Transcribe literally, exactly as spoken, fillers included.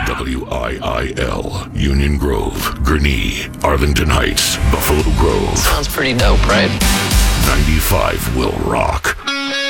W I I L, Union Grove, Gurnee, Arlington Heights, Buffalo Grove. Sounds pretty dope, right? ninety-five will rock.